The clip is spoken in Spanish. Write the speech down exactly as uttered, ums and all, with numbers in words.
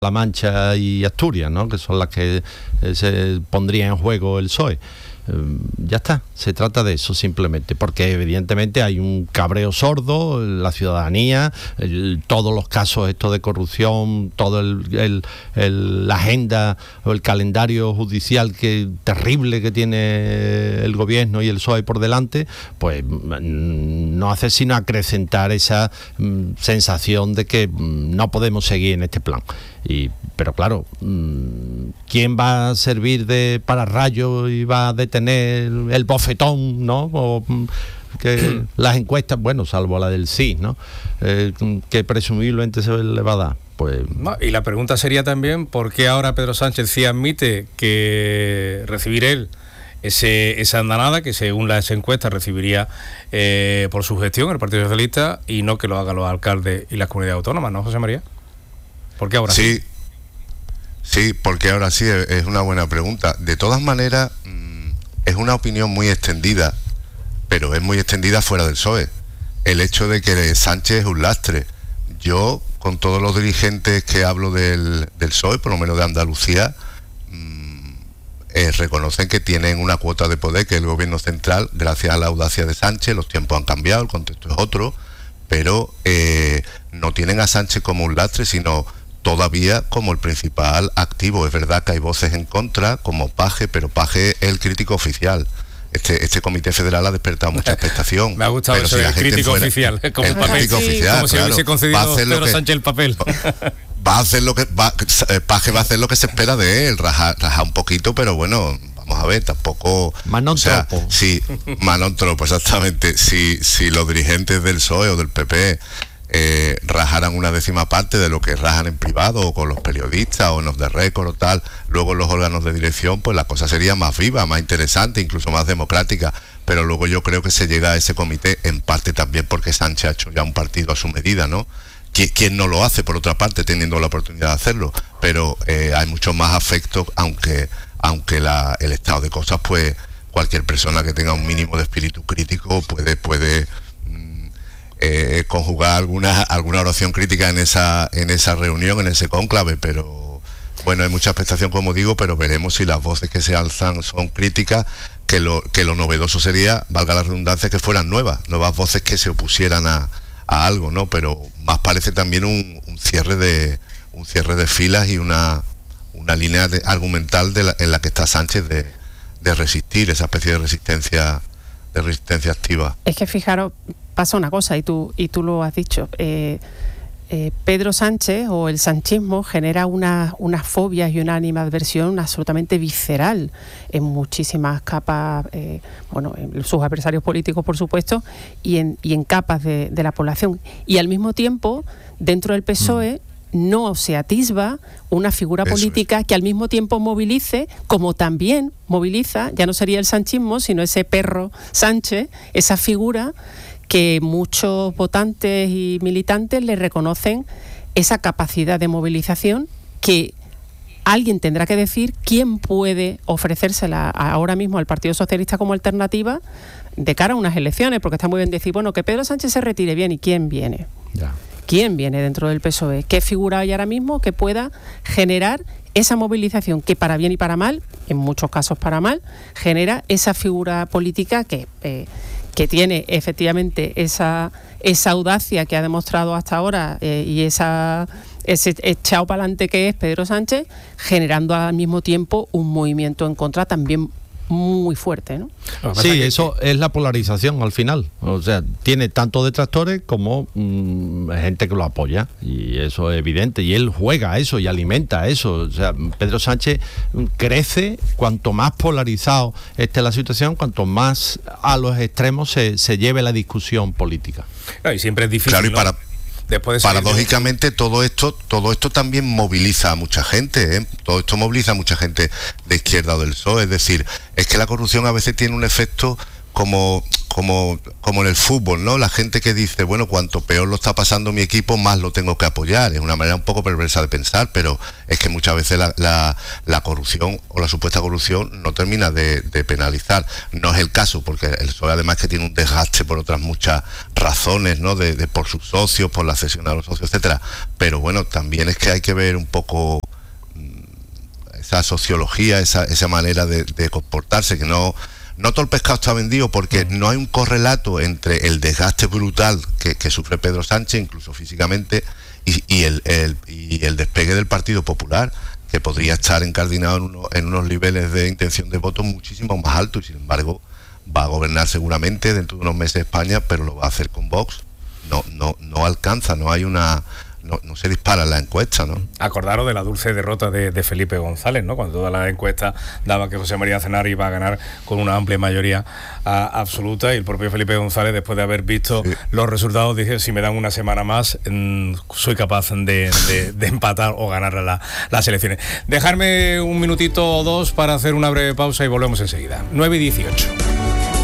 La Mancha y Asturias, ¿no? Que son las que eh, se pondría en juego el P S O E. Eh, ya está, se trata de eso simplemente, porque evidentemente hay un cabreo sordo, la ciudadanía, el, todos los casos estos de corrupción, todo el, el, el, la agenda o el calendario judicial que terrible que tiene el gobierno y el P S O E por delante, pues no hace sino acrecentar esa mm, sensación de que mm, no podemos seguir en este plan. Y, pero claro, ¿quién va a servir de pararrayo y va a detener el bofetón, ¿no? O que las encuestas, bueno, salvo la del sí, ¿no? Eh, que presumiblemente se le va a dar. Pues... No, y la pregunta sería también, ¿por qué ahora Pedro Sánchez sí admite que recibir él ese, esa andanada que según las encuestas recibiría eh, por su gestión el Partido Socialista, y no que lo hagan los alcaldes y las comunidades autónomas, ¿no, José María? ¿Por qué ahora sí? Sí, sí, porque ahora sí, es una buena pregunta. De todas maneras, es una opinión muy extendida, pero es muy extendida fuera del P S O E. El hecho de que Sánchez es un lastre. Yo, con todos los dirigentes que hablo del, del P S O E, por lo menos de Andalucía, mmm, eh, reconocen que tienen una cuota de poder, que es el gobierno central, gracias a la audacia de Sánchez. Los tiempos han cambiado, el contexto es otro, pero eh, no tienen a Sánchez como un lastre, sino todavía como el principal activo. Es verdad que hay voces en contra, como Paje, pero Paje es el crítico oficial. Este, este comité federal ha despertado mucha expectación. Me ha gustado pero eso, si el crítico fuera, oficial, como el papel, crítico sí, oficial, como si claro, hubiese concedido Pedro que, Sánchez el papel. Va a hacer lo que va, Paje va a hacer lo que se espera de él, rajar raja un poquito, pero bueno, vamos a ver, tampoco. Manon o sea, Tropo. Sí, Manon Tropo, exactamente. Si, si los dirigentes del P S O E o del P P Eh, rajaran una décima parte de lo que rajan en privado o con los periodistas o en los de récord o tal, luego en los órganos de dirección, pues la cosa sería más viva, más interesante, incluso más democrática. Pero luego yo creo que se llega a ese comité en parte también porque Sánchez ha hecho ya un partido a su medida, ¿no? ¿Quién no lo hace, por otra parte, teniendo la oportunidad de hacerlo? Pero eh, hay mucho más afecto, aunque aunque la, el estado de cosas, pues cualquier persona que tenga un mínimo de espíritu crítico puede puede Eh, conjugar alguna alguna oración crítica en esa en esa reunión, en ese cónclave, pero bueno, hay mucha expectación, como digo, pero veremos si las voces que se alzan son críticas, que lo que lo novedoso sería, valga la redundancia, que fueran nuevas, nuevas voces que se opusieran a, a algo, ¿no? Pero más parece también un, un cierre de un cierre de filas y una una línea de, argumental de la, en la que está Sánchez de, de resistir, esa especie de resistencia de resistencia activa. Es que fijaros, pasa una cosa, y tú y tú lo has dicho, eh, eh, Pedro Sánchez o el sanchismo genera unas una fobias y una animadversión absolutamente visceral en muchísimas capas, eh, bueno, en sus adversarios políticos, por supuesto, y en, y en capas de, de la población. Y al mismo tiempo, dentro del P S O E, mm. no se atisba una figura Eso política es. que al mismo tiempo movilice, como también moviliza, ya no sería el sanchismo, sino ese perro Sánchez, esa figura que muchos votantes y militantes le reconocen esa capacidad de movilización, que alguien tendrá que decir quién puede ofrecérsela ahora mismo al Partido Socialista como alternativa de cara a unas elecciones, porque está muy bien decir, bueno, que Pedro Sánchez se retire, bien, ¿y quién viene? Ya. ¿Quién viene dentro del P S O E? ¿Qué figura hay ahora mismo que pueda generar esa movilización que, para bien y para mal, en muchos casos para mal, genera esa figura política que, eh, que tiene efectivamente esa, esa audacia que ha demostrado hasta ahora eh, y esa, ese echado para adelante que es Pedro Sánchez, generando al mismo tiempo un movimiento en contra también muy fuerte, ¿no? Sí, eso es la polarización al final. O sea, tiene tanto detractores como mmm, gente que lo apoya, y eso es evidente. Y él juega a eso y alimenta a eso. O sea, Pedro Sánchez crece cuanto más polarizado esté la situación, cuanto más a los extremos se, se lleve la discusión política. No, y siempre es difícil, claro, y ¿no? para... Después de Paradójicamente todo esto todo esto también moviliza a mucha gente, ¿eh? Todo esto moviliza a mucha gente de izquierda o del P S O E. Es decir, es que la corrupción a veces tiene un efecto como, como, como en el fútbol, ¿no? La gente que dice, bueno, cuanto peor lo está pasando mi equipo, más lo tengo que apoyar. Es una manera un poco perversa de pensar, pero es que muchas veces la, la, la corrupción o la supuesta corrupción no termina de, de penalizar. No es el caso, porque el P S O E además que tiene un desgaste por otras muchas razones, ¿no? De, de por sus socios, por la cesión a los socios, etcétera. Pero bueno, también es que hay que ver un poco esa sociología, esa, esa manera de, de comportarse, que no... No todo el pescado está vendido, porque no hay un correlato entre el desgaste brutal que, que sufre Pedro Sánchez, incluso físicamente, y, y, el, el, y el despegue del Partido Popular, que podría estar encardinado en, uno, en unos niveles de intención de voto muchísimo más altos, y sin embargo va a gobernar seguramente dentro de unos meses España, pero lo va a hacer con Vox. No, no, no alcanza, no hay una... No, no se dispara la encuesta, ¿no? Acordaros de la dulce derrota de, de Felipe González, ¿no? Cuando todas las encuestas daban que José María Aznar iba a ganar con una amplia mayoría a, absoluta, y el propio Felipe González, después de haber visto sí. los resultados, dice: si me dan una semana más, mmm, soy capaz de, de, de empatar o ganar la, las elecciones. Dejarme un minutito o dos para hacer una breve pausa y volvemos enseguida. nueve y dieciocho.